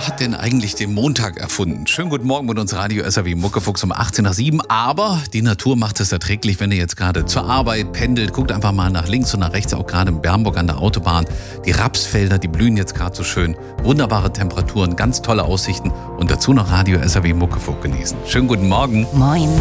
hat denn eigentlich den Montag erfunden? Schönen guten Morgen mit uns Radio SAW Muckefuchs um 18 nach 7. Aber die Natur macht es erträglich, wenn ihr jetzt gerade zur Arbeit pendelt. Guckt einfach mal nach links und nach rechts, auch gerade in Bernburg an der Autobahn. Die Rapsfelder, die blühen jetzt gerade so schön. Wunderbare Temperaturen, ganz tolle Aussichten und dazu noch Radio SAW Muckefuchs genießen. Schönen guten Morgen. Moin.